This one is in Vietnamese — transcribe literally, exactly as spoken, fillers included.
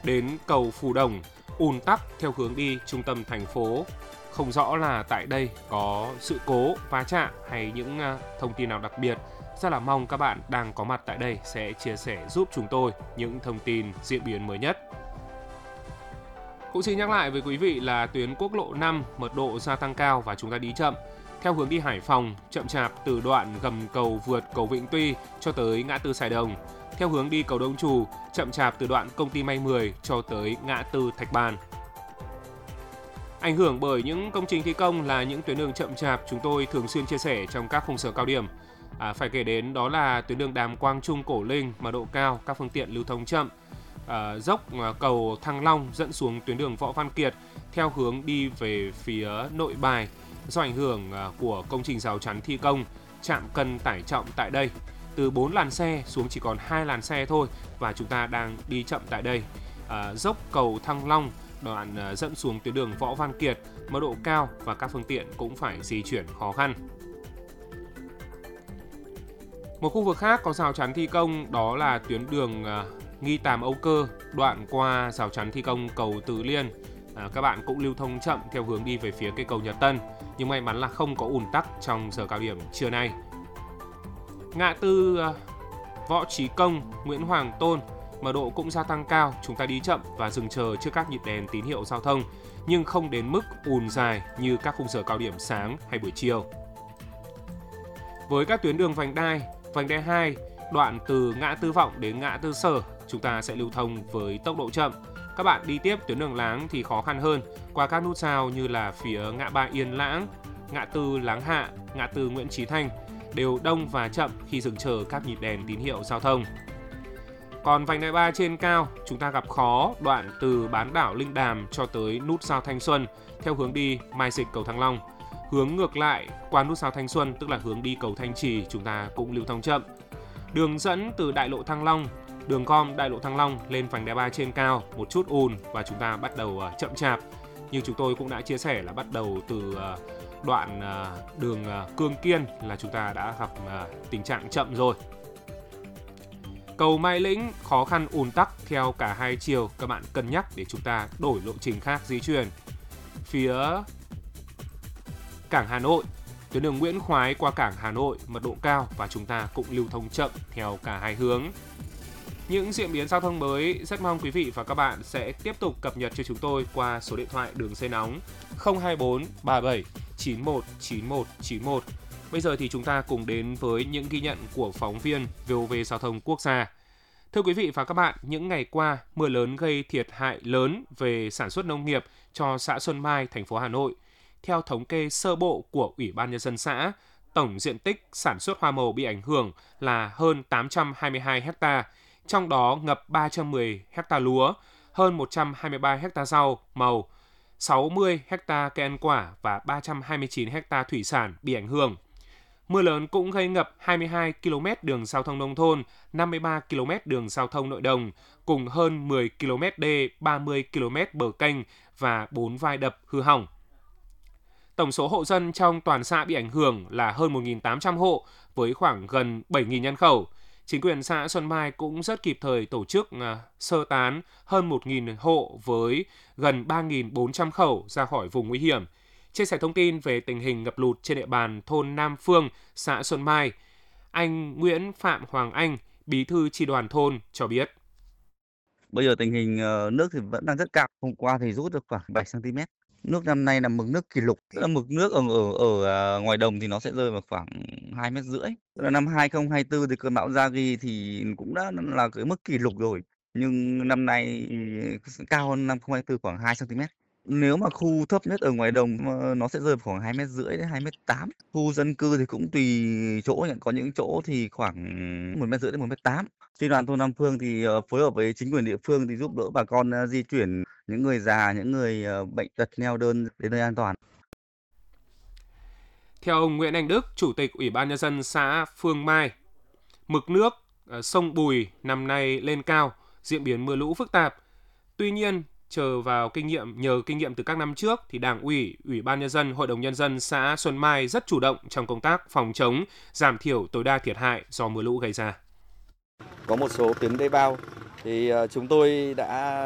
đến cầu Phù Đồng ùn tắc theo hướng đi trung tâm thành phố. Không rõ là tại đây có sự cố, va chạm hay những thông tin nào đặc biệt. Rất là mong các bạn đang có mặt tại đây sẽ chia sẻ giúp chúng tôi những thông tin diễn biến mới nhất. Cũng xin nhắc lại với quý vị là tuyến quốc lộ năm mật độ gia tăng cao và chúng ta đi chậm. Theo hướng đi Hải Phòng, chậm chạp từ đoạn gầm cầu vượt cầu Vĩnh Tuy cho tới ngã tư Sài Đồng. Theo hướng đi cầu Đông Trù, chậm chạp từ đoạn công ty May mười cho tới ngã tư Thạch Bàn. Ảnh hưởng bởi những công trình thi công là những tuyến đường chậm chạp chúng tôi thường xuyên chia sẻ trong các khung giờ cao điểm. À, phải kể đến đó là tuyến đường Đàm Quang Trung Cổ Linh mật độ cao, các phương tiện lưu thông chậm. À, dốc à, cầu Thăng Long dẫn xuống tuyến đường Võ Văn Kiệt theo hướng đi về phía Nội Bài do ảnh hưởng à, của công trình rào chắn thi công, trạm cân tải trọng tại đây từ bốn làn xe xuống chỉ còn hai làn xe thôi và chúng ta đang đi chậm tại đây. À, dốc cầu Thăng Long đoạn à, dẫn xuống tuyến đường Võ Văn Kiệt mật độ cao và các phương tiện cũng phải di chuyển khó khăn. Một khu vực khác có rào chắn thi công đó là tuyến đường à, Nghi Tàm Âu Cơ đoạn qua rào chắn thi công cầu Từ Liên. À, các bạn cũng lưu thông chậm theo hướng đi về phía cây cầu Nhật Tân, nhưng may mắn là không có ùn tắc trong giờ cao điểm trưa nay. Ngã tư à, Võ Trí Công, Nguyễn Hoàng Tôn mật độ cũng gia tăng cao, chúng ta đi chậm và dừng chờ trước các nhịp đèn tín hiệu giao thông, nhưng không đến mức ùn dài như các khung giờ cao điểm sáng hay buổi chiều. Với các tuyến đường vành đai, vành đai hai, đoạn từ ngã tư Vọng đến ngã tư Sở, chúng ta sẽ lưu thông với tốc độ chậm. Các bạn đi tiếp tuyến đường Láng thì khó khăn hơn qua các nút giao như là phía ngã ba Yên Lãng, ngã tư Láng Hạ, ngã tư Nguyễn Chí Thanh đều đông và chậm khi dừng chờ các nhịp đèn tín hiệu giao thông. Còn vành đai ba trên cao, chúng ta gặp khó đoạn từ bán đảo Linh Đàm cho tới nút giao Thanh Xuân theo hướng đi Mai Dịch cầu Thăng Long. Hướng ngược lại qua nút giao Thanh Xuân tức là hướng đi cầu Thanh Trì chúng ta cũng lưu thông chậm. Đường dẫn từ đại lộ Thăng Long, đường gom đại lộ Thăng Long lên vành đai ba trên cao một chút ùn và chúng ta bắt đầu chậm chạp. Nhưng chúng tôi cũng đã chia sẻ là bắt đầu từ đoạn đường Cương Kiên là chúng ta đã gặp tình trạng chậm rồi. Cầu Mai Lĩnh khó khăn ùn tắc theo cả hai chiều, các bạn cân nhắc để chúng ta đổi lộ trình khác di chuyển. Phía cảng Hà Nội, tuyến đường Nguyễn Khoái qua cảng Hà Nội mật độ cao và chúng ta cũng lưu thông chậm theo cả hai hướng. Những diễn biến giao thông mới rất mong quý vị và các bạn sẽ tiếp tục cập nhật cho chúng tôi qua số điện thoại đường dây nóng không hai bốn ba bảy chín một chín một chín một. Bây giờ thì chúng ta cùng đến với những ghi nhận của phóng viên vê o vê Giao thông Quốc gia. Thưa quý vị và các bạn, những ngày qua, mưa lớn gây thiệt hại lớn về sản xuất nông nghiệp cho xã Xuân Mai, thành phố Hà Nội. Theo thống kê sơ bộ của Ủy ban Nhân dân xã, tổng diện tích sản xuất hoa màu bị ảnh hưởng là hơn tám trăm hai mươi hai ha, trong đó ngập ba trăm mười ha lúa, hơn một trăm hai mươi ba ha rau màu, sáu mươi ha cây ăn quả và ba trăm hai mươi chín ha thủy sản bị ảnh hưởng. Mưa lớn cũng gây ngập hai mươi hai ki lô mét đường giao thông nông thôn, năm mươi ba ki lô mét đường giao thông nội đồng, cùng hơn mười ki lô mét đê, ba mươi ki lô mét bờ kênh và bốn vai đập hư hỏng. Tổng số hộ dân trong toàn xã bị ảnh hưởng là hơn một nghìn tám trăm hộ với khoảng gần bảy nghìn nhân khẩu. Chính quyền xã Xuân Mai cũng rất kịp thời tổ chức sơ tán hơn một nghìn hộ với gần ba nghìn bốn trăm khẩu ra khỏi vùng nguy hiểm. Chia sẻ thông tin về tình hình ngập lụt trên địa bàn thôn Nam Phương, xã Xuân Mai, anh Nguyễn Phạm Hoàng Anh, bí thư chi đoàn thôn cho biết. Bây giờ tình hình nước thì vẫn đang rất cao. Hôm qua thì rút được khoảng bảy xăng ti mét. Nước năm nay là mực nước kỷ lục. Mực nước ở ở ở ngoài đồng thì nó sẽ rơi vào khoảng hai mét rưỡi. Tức là năm hai không hai tư thì cơn bão Yagi thì cũng đã là cái mức kỷ lục rồi. Nhưng năm nay cao hơn năm không hai tư khoảng hai xăng ti mét. Nếu mà khu thấp nhất ở ngoài đồng nó sẽ rơi vào khoảng hai mét rưỡi đến hai mét tám. Khu dân cư thì cũng tùy chỗ, có những chỗ thì khoảng một mét rưỡi đến một mét tám. Chi đoàn thôn Nam Phương thì phối hợp với chính quyền địa phương thì giúp đỡ bà con di chuyển những người già, những người bệnh tật neo đơn đến nơi an toàn. Theo ông Nguyễn Anh Đức, Chủ tịch Ủy ban Nhân dân xã Phương Mai, mực nước sông Bùi năm nay lên cao, diễn biến mưa lũ phức tạp. Tuy nhiên, chờ vào kinh nghiệm nhờ kinh nghiệm từ các năm trước thì Đảng ủy, Ủy ban Nhân dân, Hội đồng Nhân dân xã Xuân Mai rất chủ động trong công tác phòng chống, giảm thiểu tối đa thiệt hại do mưa lũ gây ra. Có một số tuyến đê bao thì chúng tôi đã